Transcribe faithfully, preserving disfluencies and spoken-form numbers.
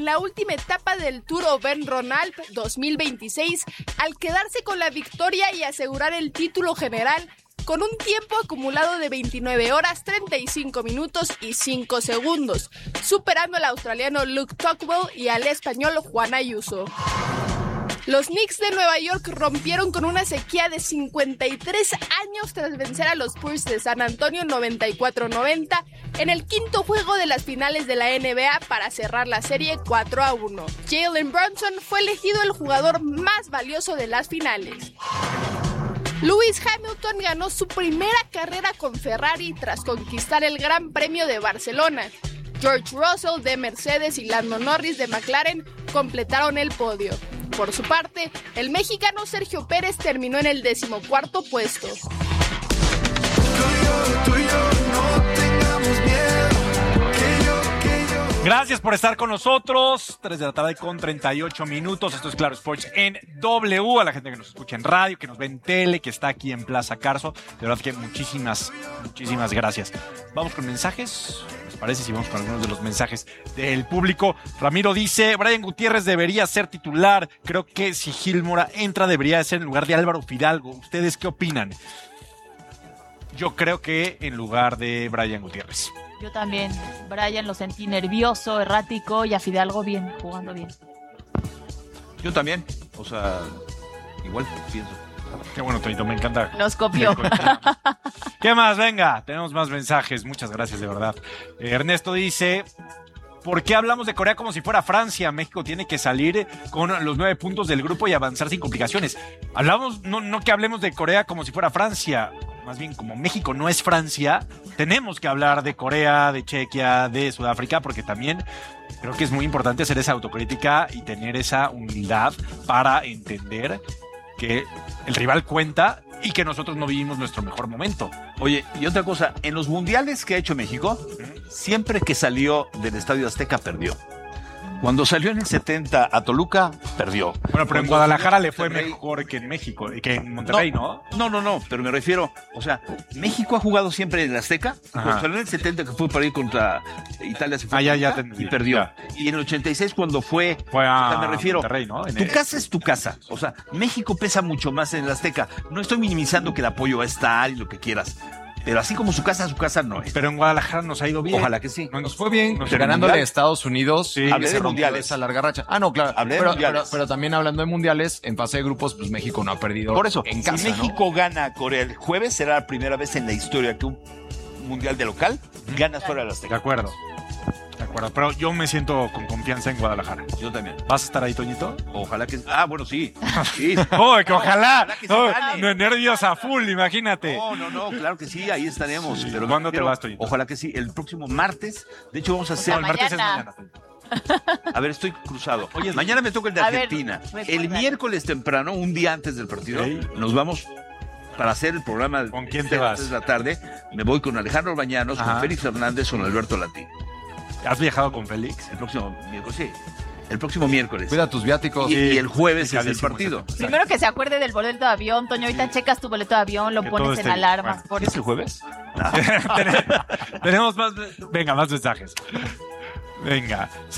la última etapa del Tour Auvergne Rhône-Alpes dos mil veintiséis al quedarse con la victoria y asegurar el título general con un tiempo acumulado de veintinueve horas, treinta y cinco minutos y cinco segundos, superando al australiano Luke Tocqueville y al español Juan Ayuso. Los Knicks de Nueva York rompieron con una sequía de cincuenta y tres años tras vencer a los Spurs de San Antonio noventa y cuatro noventa en el quinto juego de las finales de la N B A para cerrar la serie cuatro a uno. Jalen Brunson fue elegido el jugador más valioso de las finales. Lewis Hamilton ganó su primera carrera con Ferrari tras conquistar el Gran Premio de Barcelona. George Russell de Mercedes y Lando Norris de McLaren completaron el podio. Por su parte, el mexicano Sergio Pérez terminó en el decimocuarto puesto. Gracias por estar con nosotros. tres de la tarde con treinta y ocho minutos. Esto es Claro Sports en W. A la gente que nos escucha en radio, que nos ve en tele, que está aquí en Plaza Carso. De verdad que muchísimas, muchísimas gracias. Vamos con mensajes. ¿Les parece si vamos con algunos de los mensajes del público? Ramiro dice, Brian Gutiérrez debería ser titular. Creo que si Gil Mora entra debería ser en lugar de Álvaro Fidalgo. ¿Ustedes qué opinan? Yo creo que en lugar de Brian Gutiérrez. Yo también. Brian lo sentí nervioso, errático y a Fidalgo bien, jugando bien. Yo también. O sea, igual pienso. Qué bueno, Tonito, me encanta. Nos copió. ¿Qué más? Venga, tenemos más mensajes. Muchas gracias, de verdad. Eh, Ernesto dice... ¿Por qué hablamos de Corea como si fuera Francia? México tiene que salir con los nueve puntos del grupo y avanzar sin complicaciones. Hablamos, no, no que hablemos de Corea como si fuera Francia, más bien como México no es Francia, tenemos que hablar de Corea, de Chequia, de Sudáfrica, porque también creo que es muy importante hacer esa autocrítica y tener esa humildad para entender que el rival cuenta y que nosotros no vivimos nuestro mejor momento. Oye, y otra cosa, en los mundiales que ha hecho México, siempre que salió del Estadio Azteca, perdió. Cuando salió en el setenta a Toluca, perdió. Bueno, pero en Guadalajara le fue mejor que en México, que en Monterrey, ¿no? No, no, no, pero me refiero, o sea, México ha jugado siempre en el Azteca. Cuando salió en el setenta, que fue para ir contra Italia, se fue ah, ya, ya te, y perdió. Ya. Y en el ochenta y seis, cuando fue, fue a o sea, me refiero, Monterrey, ¿no? En tu el... casa es tu casa. O sea, México pesa mucho más en el Azteca. No estoy minimizando que el apoyo va a estar y lo que quieras. Pero así como su casa, su casa no es. Pero en Guadalajara nos ha ido bien. Ojalá que sí. No, nos fue bien. Nos ganándole a Estados Unidos. Sí, hablé de mundiales. Esa larga racha. Ah, no, claro. Hablé pero, de mundiales. Pero, pero también hablando de mundiales, en fase de grupos, pues México no ha perdido. Por eso, en casa, si México ¿no? gana a Corea el jueves, será la primera vez en la historia que un mundial de local gana fuera de la Azteca. De acuerdo. De acuerdo, pero yo me siento con confianza en Guadalajara. Yo también. ¿Vas a estar ahí, Toñito? Ojalá que... Ah, bueno, sí. sí. ¡Oh, que ojalá! Ojalá que se Oh, gane. nervios a full, imagínate. No, no, no, claro que sí, ahí estaremos. Sí. Pero ¿Cuándo pero, te vas, Toñito? Ojalá que sí, el próximo martes. De hecho, vamos a hacer... No, el martes es mañana. mañana, Toñito. A ver, estoy cruzado. Oye, mañana me toca el de A ver, Argentina. recuerda. El miércoles temprano, un día antes del partido, Sí. nos vamos... Para hacer el programa ¿Con quién de te las vas? tres de la tarde, me voy con Alejandro Bañanos, Ajá. con Félix Hernández, con Alberto Latín. ¿Has viajado con Félix? El próximo miércoles, sí. El próximo miércoles. Cuida tus viáticos. Y, y el jueves Sí, es el carísimo partido. ese. Primero que se acuerde del boleto de avión, Toño. Ahorita checas tu boleto de avión, lo Que todo pones esté en bien. alarmas. Bueno, por ¿Es el jueves? Tenemos más... Venga, más mensajes. Venga.